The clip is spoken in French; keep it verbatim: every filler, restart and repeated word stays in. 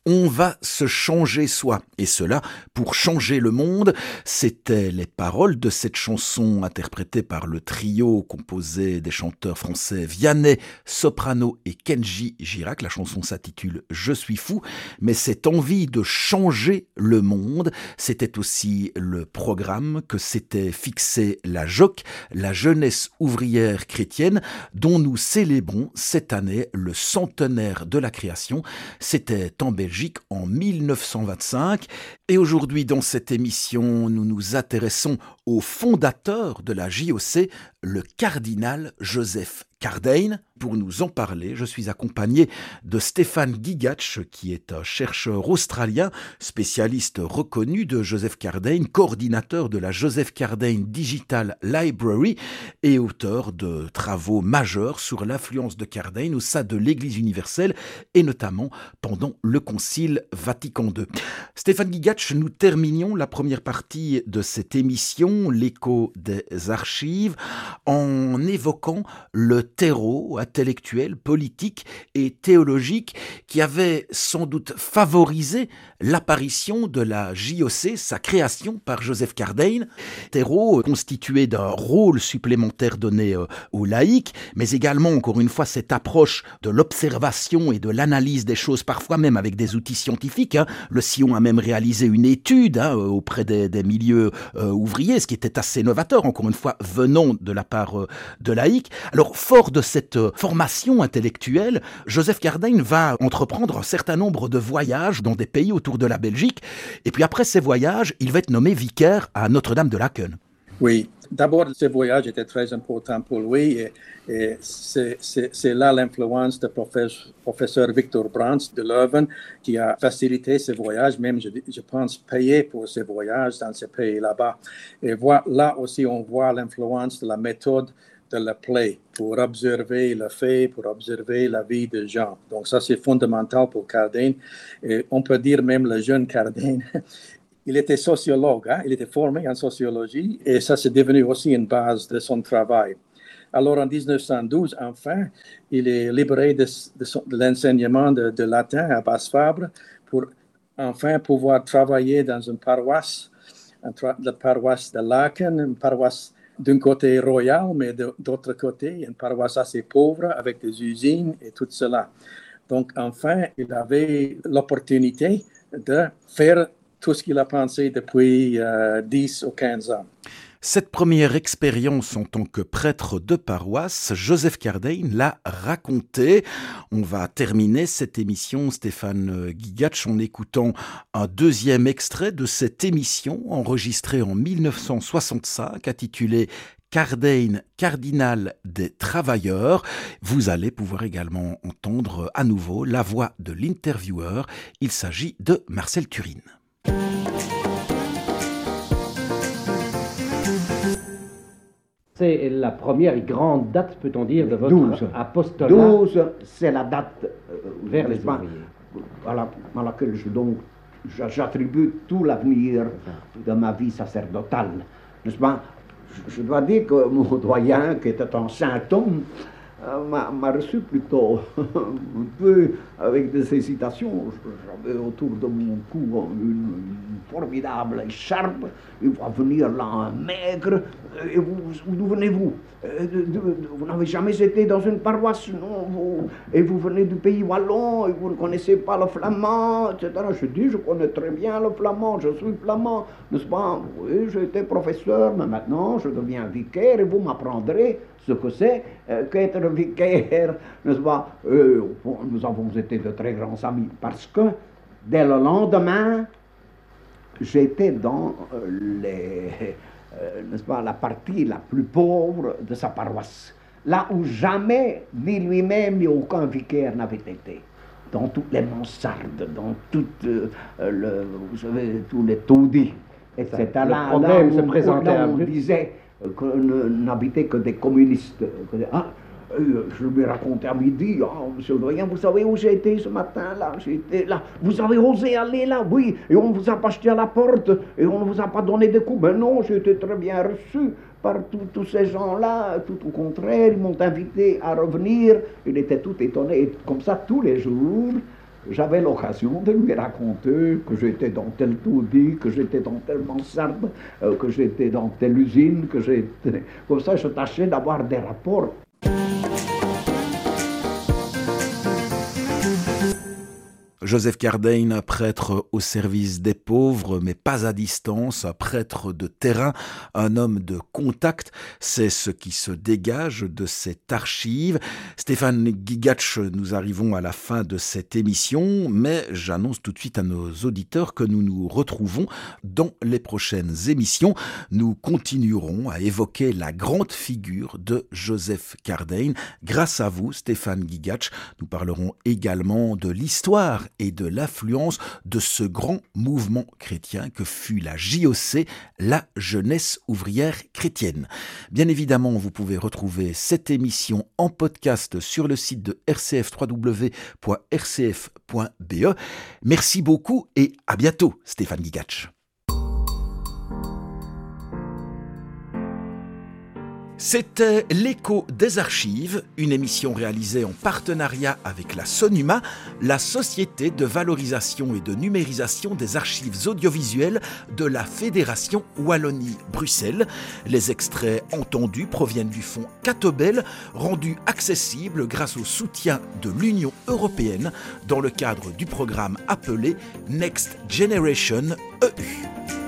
On va se changer soi, et cela pour changer le monde. C'étaient les paroles de cette chanson interprétée par le trio composé des chanteurs français Vianney, Soprano et Kenji Girac. La chanson s'intitule « Je suis fou », mais cette envie de changer le monde, c'était aussi le programme que s'était fixé la J O C, la Jeunesse ouvrière chrétienne, dont nous célébrons cette année le centenaire de la création. C'était en Belgique en mille neuf cent vingt-cinq. Et aujourd'hui, dans cette émission, nous nous intéressons au fondateur de la J O C, le cardinal Joseph Cardijn. Pour nous en parler, je suis accompagné de Stéphane Gigatch, qui est un chercheur australien, spécialiste reconnu de Joseph Cardijn, coordinateur de la Joseph Cardijn Digital Library et auteur de travaux majeurs sur l'influence de Cardijn au sein de l'Église universelle et notamment pendant le Concile Vatican deux. Stéphane Gigatch, nous terminions la première partie de cette émission, l'écho des archives, en évoquant le terreau intellectuel, politique et théologique qui avait sans doute favorisé l'apparition de la J O C, sa création par Joseph Cardijn. Terreau constitué d'un rôle supplémentaire donné aux laïcs, mais également, encore une fois, cette approche de l'observation et de l'analyse des choses, parfois même avec des outils scientifiques. Hein. Le Sion a même réalisé une étude hein, auprès des, des milieux euh, ouvriers, ce qui était assez novateur, encore une fois, venant de la part euh, de laïcs. Alors, fort de cette euh, formation intellectuelle, Joseph Cardijn va entreprendre un certain nombre de voyages dans des pays autour de la Belgique. Et puis après ces voyages, il va être nommé vicaire à Notre-Dame-de-Laken. Oui, d'abord, ce voyage était très important pour lui et, et c'est, c'est, c'est là l'influence du professeur, professeur Victor Brandt de Leuven qui a facilité ce voyage, même je, je pense payé pour ce voyage dans ces pays là-bas. Et voilà, là aussi, on voit l'influence de la méthode de la play pour observer le fait, pour observer la vie des gens. Donc ça, c'est fondamental pour Cardijn. Et on peut dire même le jeune Cardijn, il était sociologue, hein? Il était formé en sociologie et ça, c'est devenu aussi une base de son travail. Alors, en dix-neuf cent douze, enfin, il est libéré de, de, son, de l'enseignement de, de latin à Basse-Fabre pour enfin pouvoir travailler dans une paroisse, la paroisse de Laken, une paroisse d'un côté royal, mais de, d'autre côté, une paroisse assez pauvre avec des usines et tout cela. Donc, enfin, il avait l'opportunité de faire tout ce qu'il a pensé depuis euh, dix ou quinze ans. Cette première expérience en tant que prêtre de paroisse, Joseph Cardijn l'a raconté. On va terminer cette émission, Stéphane Gigatch, en écoutant un deuxième extrait de cette émission enregistrée en mille neuf cent soixante-cinq, intitulée Cardijn, cardinal des travailleurs. Vous allez pouvoir également entendre à nouveau la voix de l'intervieweur. Il s'agit de Marcel Turine. C'est la première grande date, peut-on dire, de votre douze. apostolat. douze, c'est la date euh, vers les ouvriers. À, la, à laquelle je, donc, j'attribue tout l'avenir de ma vie sacerdotale. N'est-ce pas? Je, je dois dire que mon doyen, qui était un saint homme, euh, m'a, m'a reçu plutôt un peu avec des hésitations. J'avais autour de mon cou une, une formidable écharpe. Il va venir là un maigre. Et vous, d'où venez-vous? Vous n'avez jamais été dans une paroisse, non? Vous, et vous venez du pays wallon et vous ne connaissez pas le flamand, et cetera. Je dis, je connais très bien le flamand, je suis flamand, n'est-ce pas? Oui, j'ai été professeur, mais maintenant je deviens vicaire et vous m'apprendrez ce que c'est euh, qu'être vicaire, n'est-ce pas? Euh, nous avons été de très grands amis parce que dès le lendemain, j'étais dans euh, les... Euh, n'est-ce pas, la partie la plus pauvre de sa paroisse, là où jamais, ni lui-même, ni aucun vicaire n'avait été. Dans toutes les mansardes, dans toutes, euh, le, vous savez, tous les taudis, et cetera. Le là, problème là, se où, présentait là, à où on vous. disait qu'on n'habitait que des communistes. Que des, ah, je lui racontais à midi, oh, monsieur le doyen, vous savez où j'ai été ce matin-là? J'étais là. Vous avez osé aller là? Oui. Et on ne vous a pas jeté à la porte et on ne vous a pas donné des coups. Ben non, j'ai été très bien reçu par tous ces gens-là. Tout au contraire, ils m'ont invité à revenir. Il était tout étonné. Et comme ça, tous les jours, j'avais l'occasion de lui raconter que j'étais dans tel taudis, que j'étais dans telle mansarde, euh, que j'étais dans telle usine, que j'étais... Comme ça, je tâchais d'avoir des rapports. Joseph Cardaigne, prêtre au service des pauvres, mais pas à distance, un prêtre de terrain, un homme de contact, c'est ce qui se dégage de cette archive. Stéphane Gigatch, nous arrivons à la fin de cette émission, mais j'annonce tout de suite à nos auditeurs que nous nous retrouvons dans les prochaines émissions. Nous continuerons à évoquer la grande figure de Joseph Cardaigne. Grâce à vous, Stéphane Gigatch, nous parlerons également de l'histoire et de l'influence de ce grand mouvement chrétien que fut la J O C, la Jeunesse ouvrière chrétienne. Bien évidemment, vous pouvez retrouver cette émission en podcast sur le site de R C F, w w w point r c f point b e. Merci beaucoup et à bientôt, Stéphane Gigatch. C'était l'Écho des Archives, une émission réalisée en partenariat avec la Sonuma, la Société de valorisation et de numérisation des archives audiovisuelles de la Fédération Wallonie-Bruxelles. Les extraits entendus proviennent du fonds Catobel, rendu accessible grâce au soutien de l'Union européenne dans le cadre du programme appelé Next Generation E U.